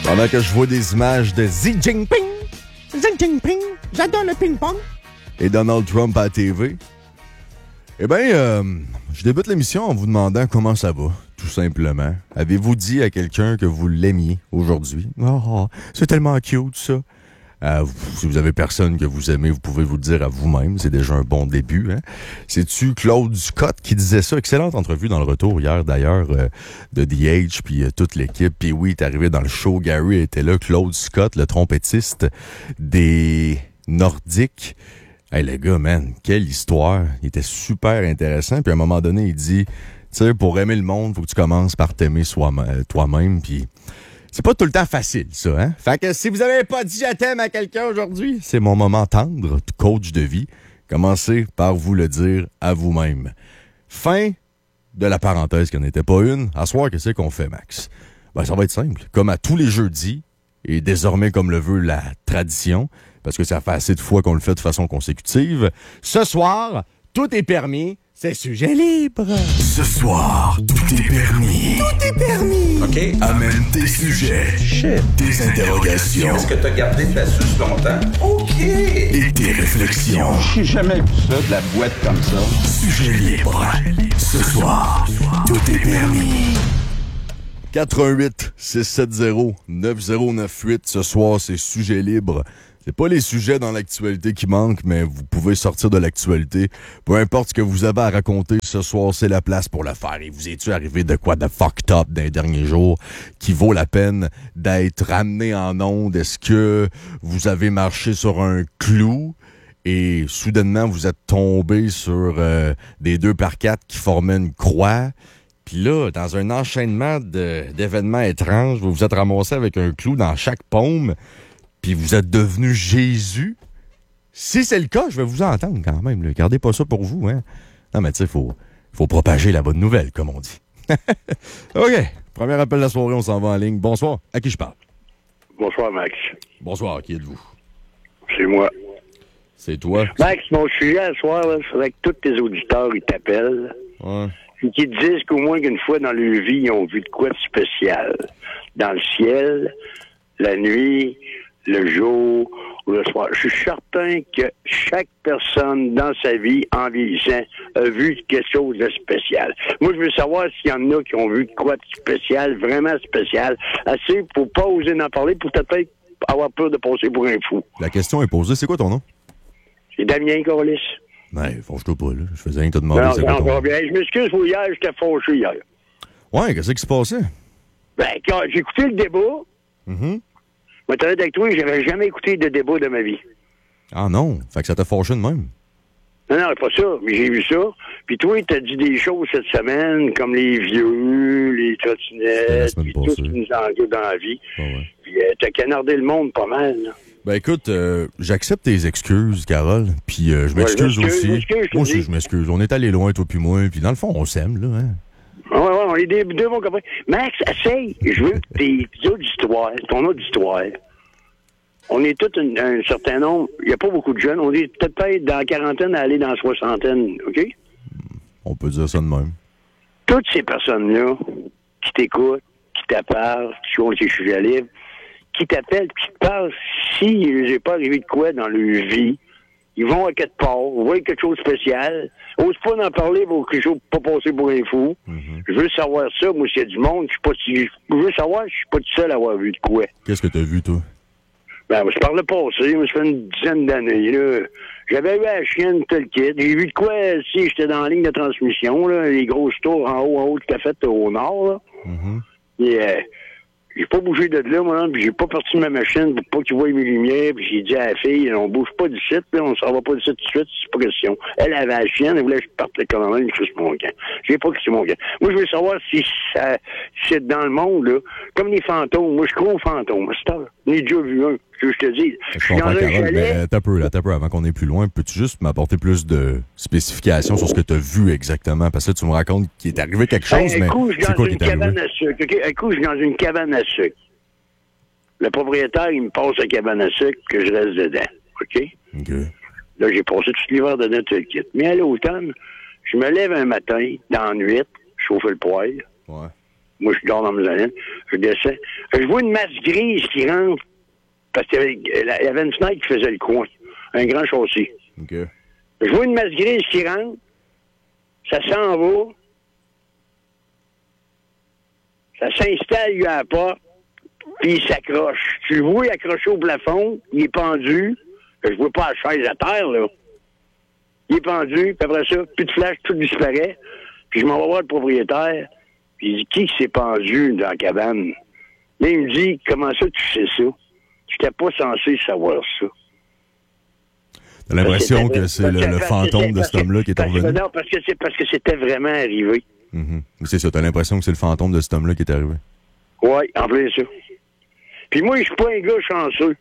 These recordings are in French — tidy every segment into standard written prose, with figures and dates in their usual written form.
Pendant que je vois des images de Xi Jinping, j'adore le ping-pong, et Donald Trump à la TV, eh bien, je débute l'émission en vous demandant comment ça va, tout simplement. Avez-vous dit à quelqu'un que vous l'aimiez aujourd'hui? Oh, c'est tellement cute, ça. Si vous avez personne que vous aimez, vous pouvez vous le dire à vous-même. C'est déjà un bon début. Hein? C'est-tu Claude Scott qui disait ça? Excellente entrevue dans le retour hier, d'ailleurs, de The Age, puis toute l'équipe. Puis oui, il est arrivé dans le show. Gary était là. Claude Scott, le trompettiste des Nordiques. Hey, le gars, man, quelle histoire. Il était super intéressant. Puis à un moment donné, il dit, tu sais, pour aimer le monde, faut que tu commences par t'aimer toi-même. Puis c'est pas tout le temps facile, ça, hein? Fait que si vous avez pas dit je t'aime à quelqu'un aujourd'hui, c'est mon moment tendre, coach de vie. Commencez par vous le dire à vous-même. Fin de la parenthèse qui n'en était pas une. À soir, qu'est-ce qu'on fait, Max? Ben, ça va être simple. Comme à tous les jeudis, et désormais comme le veut la tradition, parce que ça fait assez de fois qu'on le fait de façon consécutive, ce soir, tout est permis. C'est sujet libre. Ce soir, tout est permis. Tout est permis. OK. Amène tes sujets. Shit. Tes interrogations. Est-ce que t'as gardé ta suce longtemps? OK. Et tes réflexions. J'ai jamais vu ça, de la boîte comme ça. Sujet libre. Ce soir, tout est permis. 88-670-9098. Ce soir, c'est sujet libre. C'est pas les sujets dans l'actualité qui manquent, mais vous pouvez sortir de l'actualité. Peu importe ce que vous avez à raconter, ce soir, c'est la place pour le faire. Et vous est-tu arrivé de quoi de fucked up dans les derniers jours qui vaut la peine d'être ramené en onde? Est-ce que vous avez marché sur un clou et soudainement vous êtes tombé sur des 2x4 qui formaient une croix? Puis là, dans un enchaînement d'événements étranges, vous vous êtes ramassé avec un clou dans chaque paume, puis vous êtes devenu Jésus. Si c'est le cas, je vais vous entendre quand même. Là. Gardez pas ça pour vous. Hein? Non, mais tu sais, faut propager la bonne nouvelle, comme on dit. OK. Premier appel de la soirée, on s'en va en ligne. Bonsoir. À qui je parle? Bonsoir, Max. Bonsoir. Qui êtes-vous? C'est moi. C'est toi? Max, mon sujet à soir, il faudrait que tous tes auditeurs ils t'appellent. Ouais. Et qu'ils te disent qu'au moins qu'une fois dans leur vie, ils ont vu de quoi de spécial. Dans le ciel, la nuit, le jour ou le soir. Je suis certain que chaque personne dans sa vie, en vieillissant, a vu quelque chose de spécial. Moi, je veux savoir s'il y en a qui ont vu de quoi de spécial, vraiment spécial, assez pour pas oser en parler, pour peut-être avoir peur de passer pour un fou. La question est posée. C'est quoi ton nom? C'est Damien Corliss. Ouais, fâche-toi pas, là. Je faisais rien te demander. Non, c'est quoi ton nom. bien. Je m'excuse pour hier, j'étais fâché hier. Ouais, qu'est-ce qui se passait? Ben, quand j'ai écouté le débat, Mm-hmm. moi, t'as avec toi, j'avais jamais écouté de débat de ma vie. Ah non, fait que ça t'a fâché de même. Non, pas ça, mais j'ai vu ça. Puis toi, t'as dit des choses cette semaine, comme les vieux, les trottinettes, puis tout ce qui nous engueule dans la vie. Ah ouais. Puis t'as canardé le monde pas mal, là. Ben écoute, j'accepte tes excuses, Carole, puis je m'excuse aussi. Moi aussi, je m'excuse. On est allé loin, toi puis moi, puis dans le fond, on s'aime, là. Hein? Ouais, on est deux bons copains. Max, essaye. Je veux tes auditoires, ton auditoire. On est tous un certain nombre. Il n'y a pas beaucoup de jeunes. On est peut-être dans la quarantaine à aller dans la soixantaine, OK? On peut dire ça de même. Toutes ces personnes-là qui t'écoutent, qui t'appellent, qui ont tes sujets libres, qui t'appellent, qui te parlent, s'il n'est pas arrivé de quoi dans leur vie, ils vont à quelque part, voient quelque chose de spécial, osent pas en parler pour quelque chose pas passer pour un fou. Mm-hmm. Je veux savoir ça, moi, s'il y a du monde, je veux savoir, je suis pas tout seul à avoir vu de quoi. Qu'est-ce que t'as vu, toi? Ben, moi, je parle le passé, moi, ça fait une dizaine d'années, là. J'avais eu la chienne, tout le kit. J'ai vu de quoi, si j'étais dans la ligne de transmission, là, les grosses tours en haut, tout à fait au nord, là. Mm-hmm. Et, j'ai pas bougé de là, moi, puis j'ai pas parti de ma machine pour pas qu'ils voient mes lumières, puis j'ai dit à la fille, on bouge pas du site, là, on s'en va pas du site tout de suite, c'est pas question. Elle avait la chienne, elle voulait que je parte quand même, je suis mon camp. J'ai pas quitté mon camp. Moi, je veux savoir si c'est dans le monde, là, comme les fantômes. Moi, je crois aux fantômes, c'est ça. J'en ai déjà vu un, que je te dis. Je comprends, Carole, mais t'as peu, avant qu'on ait plus loin. Peux-tu juste m'apporter plus de spécifications sur ce que t'as vu exactement? Parce que tu me racontes qu'il est arrivé quelque chose, mais c'est quoi qui est arrivé? Un coup, je suis dans une cabane à sucre. Le propriétaire, il me passe la cabane à sucre que je reste dedans. OK? Là, j'ai passé tout l'hiver dedans, tout le kit. Mais à l'automne, je me lève un matin, dans la nuit, je chauffe le poêle. Ouais. Moi, je dors dans mes années. Je descends. Je vois une masse grise qui rentre parce qu'il y avait une fenêtre qui faisait le coin. Un grand chaussée. OK. Je vois une masse grise qui rentre. Ça s'en va. Ça s'installe, lui, à la porte. Puis il s'accroche. Tu le vois accroché au plafond. Il est pendu. Je vois pas la chaise à terre, là. Il est pendu. Puis après ça, plus de flash, tout disparaît. Puis je m'en vais voir le propriétaire. Puis il dit, qui s'est pendu dans la cabane? Là, il me dit, comment ça tu sais ça? J'étais pas censé savoir ça. T'as l'impression que c'est le fantôme de cet homme-là qui est revenu? Non, parce que c'était vraiment arrivé. Mm-hmm. C'est ça, t'as l'impression que c'est le fantôme de cet homme-là qui est arrivé? Oui, en plein ça. Puis moi, je suis pas un gars chanceux.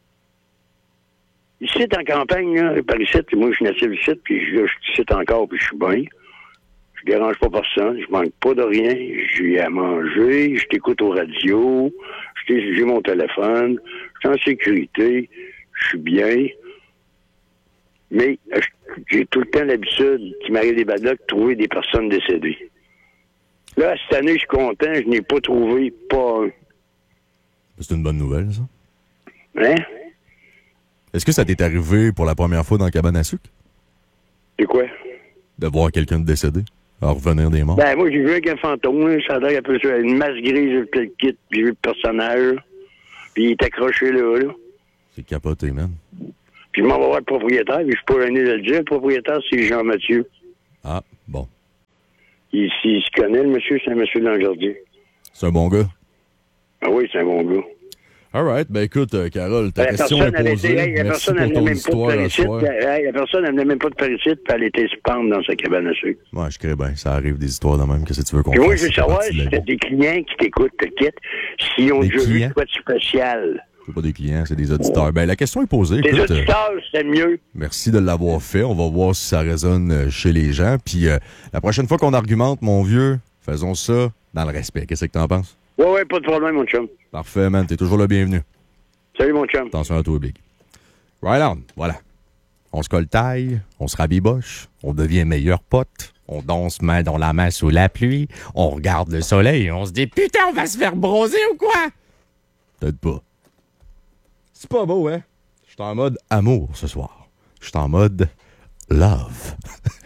Ici, en campagne, là, par ici, moi, je suis natif ici, puis je suis ici encore, puis je suis bien. Je dérange pas personne, je manque pas de rien, j'ai à manger, je t'écoute au radio, j'ai mon téléphone, je suis en sécurité, je suis bien. Mais j'ai tout le temps l'habitude, qui m'arrive des badlocs, de trouver des personnes décédées. Là, cette année, je suis content, je n'ai pas trouvé pas un. C'est une bonne nouvelle, ça. Hein? Est-ce que ça t'est arrivé pour la première fois dans la cabane à sucre? C'est quoi? De voir quelqu'un de décédé, à revenir des morts? Ben, moi, j'ai vu avec un fantôme, là, ça a l'air un peu ça, une masse grise, le kit, puis j'ai vu le personnage, puis il est accroché là. C'est capoté, man. Puis je m'en vais voir le propriétaire, puis je suis pas gêné de le dire. Le propriétaire, c'est Jean-Mathieu. Ah, bon. Il se connaît, le monsieur, c'est un monsieur de Langardier. C'est un bon gars? Ah oui, c'est un bon gars. All right. Ben écoute, Carole, ta question est posée. Merci pour ton histoire à soir. La personne, elle venait même pas de Paris-Site, puis elle était se pendre dans sa cabane à sucre. Ouais, je crée bien. Ça arrive des histoires de même. Qu'est-ce que tu veux qu'on fasse? Puis moi, je veux savoir si t'as des clients qui t'écoutent, te quittent, s'ils ont déjà vu quoi de spécial. C'est pas des clients, c'est des auditeurs. Ben, la question est posée. Les auditeurs, c'est mieux. Merci de l'avoir fait. On va voir si ça résonne chez les gens. Puis la prochaine fois qu'on argumente, mon vieux, faisons ça dans le respect. Qu'est-ce que t'en penses? Ouais, pas de problème, mon chum. Parfait, man. T'es toujours le bienvenu. Salut, mon chum. Attention à toi, Big. Right on. Voilà. On se coltaille, on se rabiboche, on devient meilleur pote, on danse main dans la main sous la pluie, on regarde le soleil et on se dit « Putain, on va se faire bronzer ou quoi? » Peut-être pas. C'est pas beau, hein? Je suis en mode amour ce soir. Je suis en mode love.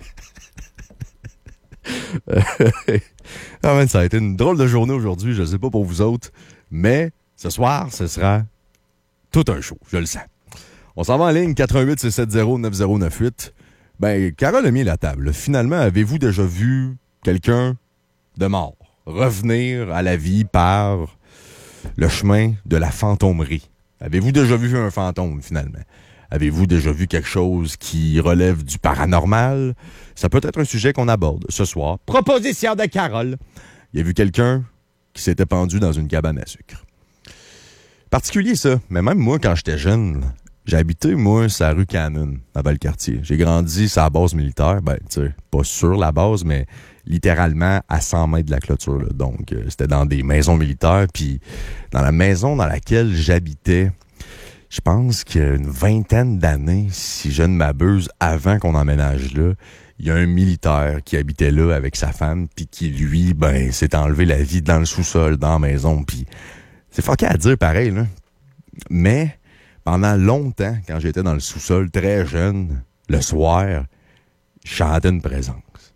Ah man, ça a été une drôle de journée aujourd'hui, je sais pas pour vous autres, mais ce soir, ce sera tout un show, je le sens. On s'en va en ligne, 88-670-9098. Ben, Carole a mis la table. Finalement, avez-vous déjà vu quelqu'un de mort revenir à la vie par le chemin de la fantômerie? Avez-vous déjà vu un fantôme, finalement? Avez-vous déjà vu quelque chose qui relève du paranormal? Ça peut être un sujet qu'on aborde ce soir. Proposition de Carole. Il y a vu quelqu'un qui s'était pendu dans une cabane à sucre. Particulier, ça. Mais même moi, quand j'étais jeune, j'ai habité, moi, sur la rue Canon, à Valcartier. J'ai grandi sur la base militaire. Ben, tu sais, pas sur la base, mais littéralement à 100 mètres de la clôture. Là. Donc, c'était dans des maisons militaires. Puis, dans la maison dans laquelle j'habitais, je pense qu'il y a une vingtaine d'années, si je ne m'abuse, avant qu'on emménage là, il y a un militaire qui habitait là avec sa femme, puis qui, lui, ben, s'est enlevé la vie dans le sous-sol, dans la maison. Puis, c'est fucké à dire pareil, là. Mais, pendant longtemps, quand j'étais dans le sous-sol, très jeune, le soir, je chantais une présence.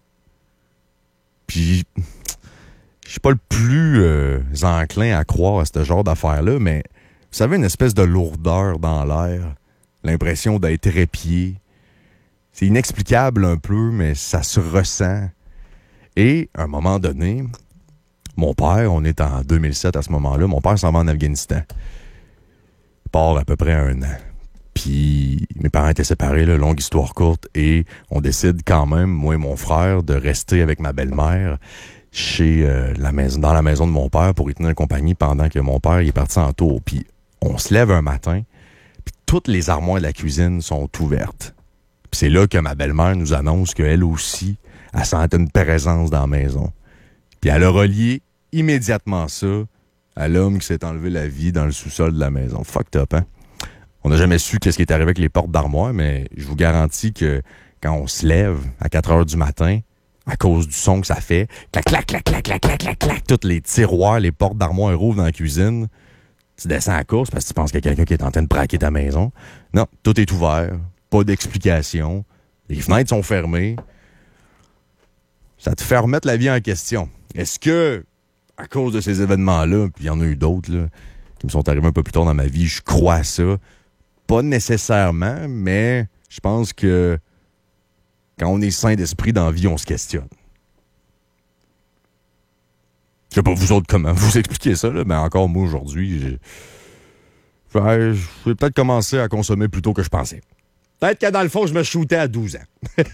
Puis, je suis pas le plus enclin à croire à ce genre d'affaires-là, mais vous savez, une espèce de lourdeur dans l'air, l'impression d'être épié. C'est inexplicable un peu, mais ça se ressent. Et, à un moment donné, mon père, on est en 2007 à ce moment-là, mon père s'en va en Afghanistan. Il part à peu près 1 an. Puis, mes parents étaient séparés, là, longue histoire courte, et on décide quand même, moi et mon frère, de rester avec ma belle-mère chez dans la maison de mon père pour y tenir compagnie pendant que mon père il est parti en tour. Puis, on se lève un matin, puis toutes les armoires de la cuisine sont ouvertes. Puis c'est là que ma belle-mère nous annonce qu'elle aussi, elle sentait une présence dans la maison. Puis elle a relié immédiatement ça à l'homme qui s'est enlevé la vie dans le sous-sol de la maison. Fucked up, hein? On n'a jamais su qu'est-ce qui est arrivé avec les portes d'armoire, mais je vous garantis que quand on se lève à 4 heures du matin, à cause du son que ça fait. Clac, clac, clac, clac, clac, clac, clac, clac. Tous les tiroirs, les portes d'armoire rouvrent dans la cuisine. Tu descends à la course parce que tu penses qu'il y a quelqu'un qui est en train de braquer ta maison. Non, tout est ouvert. Pas d'explication. Les fenêtres sont fermées. Ça te fait remettre la vie en question. Est-ce que, à cause de ces événements-là, puis il y en a eu d'autres là, qui me sont arrivés un peu plus tard dans ma vie, je crois à ça? Pas nécessairement, mais je pense que quand on est sain d'esprit dans la vie, on se questionne. Je sais pas vous autres comment vous expliquer ça, là, mais encore moi aujourd'hui, je vais peut-être commencer à consommer plus tôt que je pensais. Peut-être que dans le fond, je me shootais à 12 ans.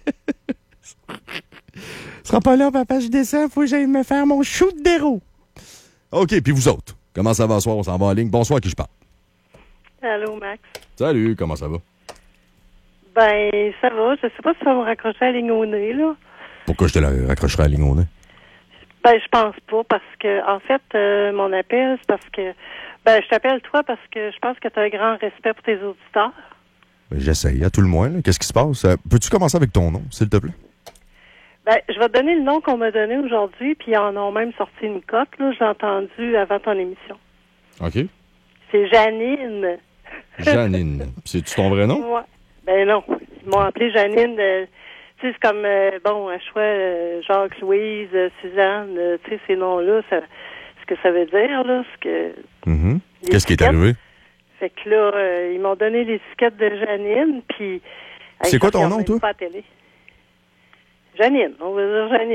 Ce sera pas là, papa, je descends, faut que j'aille me faire mon shoot d'héros. OK, puis vous autres, comment ça va ce soir? On s'en va en ligne. Bonsoir, à qui je parle? Allô, Max. Salut, comment ça va? Ben, ça va. Je sais pas si ça va me raccrocher à la ligne au nez, là. Pourquoi je te raccrocherai à la ligne au nez? Ben, je pense pas, parce que, en fait, mon appel, c'est parce que, je t'appelle toi parce que je pense que tu as un grand respect pour tes auditeurs. Ben, j'essaye, à tout le moins. Là. Qu'est-ce qui se passe? Peux-tu commencer avec ton nom, s'il te plaît? Ben, je vais te donner le nom qu'on m'a donné aujourd'hui, puis ils en ont même sorti une cote, là. J'ai entendu avant ton émission. OK. C'est Janine. Janine. C'est-tu ton vrai nom? Ouais. Ben non. Ils m'ont appelé Janine. Tu sais, c'est comme, à choix, Jacques, Louise, Suzanne, tu sais, ces noms-là, ce que ça veut dire, là, ce que... Mm-hmm. Qu'est-ce qui est arrivé? Fait que là, ils m'ont donné l'étiquette de Janine, puis... C'est quoi ton nom, toi? Pas à télé. Janine, on va dire Janine.